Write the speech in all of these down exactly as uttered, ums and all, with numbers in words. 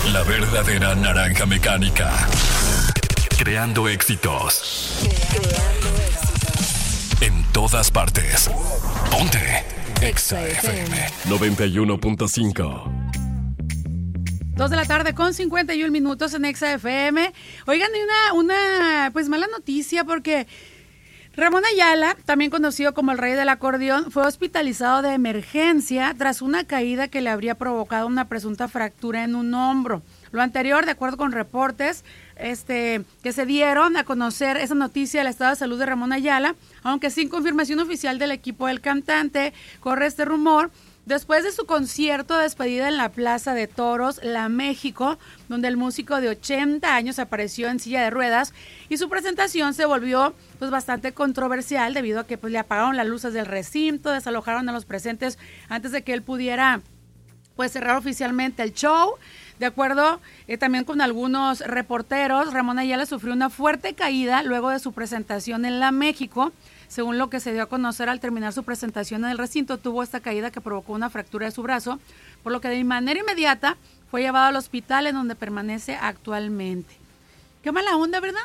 La verdadera naranja mecánica. Creando éxitos. Creando éxitos. En todas partes. Ponte Exa F M noventa y uno punto cinco. Dos de la tarde con cincuenta y un minutos en Exa F M. Oigan, hay una, una pues mala noticia porque Ramón Ayala, también conocido como el rey del acordeón, fue hospitalizado de emergencia tras una caída que le habría provocado una presunta fractura en un hombro. Lo anterior, de acuerdo con reportes este, que se dieron a conocer esa noticia del estado de salud de Ramón Ayala, aunque sin confirmación oficial del equipo del cantante, corre este rumor. Después de su concierto de despedida en la Plaza de Toros, La México, donde el músico de ochenta años apareció en silla de ruedas y su presentación se volvió pues bastante controversial debido a que pues le apagaron las luces del recinto, desalojaron a los presentes antes de que él pudiera pues cerrar oficialmente el show. De acuerdo eh, también con algunos reporteros, Ramón Ayala sufrió una fuerte caída luego de su presentación en La México. Según lo que se dio a conocer al terminar su presentación en el recinto, tuvo esta caída que provocó una fractura de su brazo, por lo que de manera inmediata fue llevado al hospital en donde permanece actualmente. Qué mala onda, ¿verdad?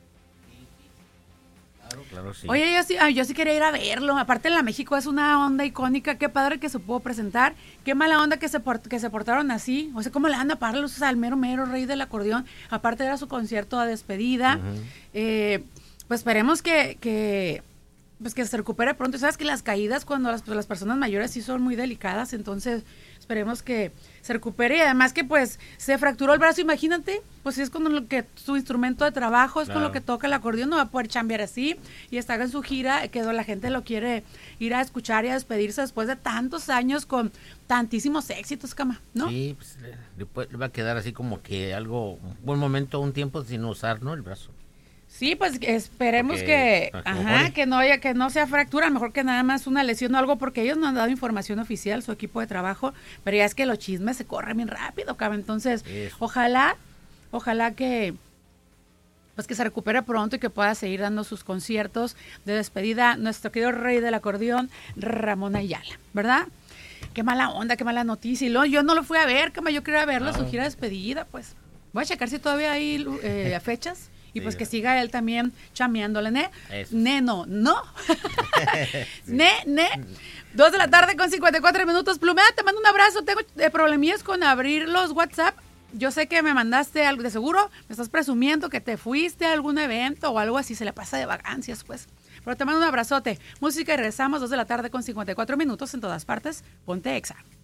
Claro, claro, sí. Oye, yo sí, ay, yo sí quería ir a verlo. Aparte, en La México es una onda icónica. Qué padre que se pudo presentar. Qué mala onda que se, port- que se portaron así. O sea, ¿cómo le van a pagar las luces al mero, mero rey del acordeón? Aparte, era su concierto de despedida. Uh-huh. Eh, pues esperemos que... que pues que se recupere pronto. Sabes que las caídas cuando las, pues, las personas mayores sí son muy delicadas, entonces esperemos que se recupere y además que pues se fracturó el brazo, imagínate, pues si es con lo que su instrumento de trabajo, es claro, con lo que toca el acordeón, no va a poder chambear así y está en su gira, que la gente lo quiere ir a escuchar y a despedirse después de tantos años con tantísimos éxitos, Cama, ¿no? Sí, pues después le va a quedar así como que algo, un buen momento, un tiempo sin usar, ¿no? El brazo. Sí, pues esperemos que, que ajá, que no haya, que no sea fractura, a lo mejor que nada más una lesión o algo, porque ellos no han dado información oficial, su equipo de trabajo, pero ya es que los chismes se corren bien rápido, cabrón. Entonces, eso. ojalá, ojalá que pues que se recupere pronto y que pueda seguir dando sus conciertos de despedida nuestro querido rey del acordeón, Ramón Ayala, ¿verdad? Qué mala onda, qué mala noticia. Y luego yo no lo fui a ver, Cama, yo quería verlo, claro, su gira de despedida, pues. Voy a checar si todavía hay eh, fechas. Y pues sí, que siga él también chameándole, ¿ne? Eso. Neno, ¿no? Sí. Ne, ne. Dos de la tarde con cincuenta y cuatro minutos. Plumea, te mando un abrazo. Tengo eh, problemillas con abrir los WhatsApp. Yo sé que me mandaste algo, de seguro me estás presumiendo que te fuiste a algún evento o algo así, se le pasa de vacancias, pues. Pero te mando un abrazote. Música y regresamos, dos de la tarde con cincuenta y cuatro minutos en todas partes. Ponte Exa.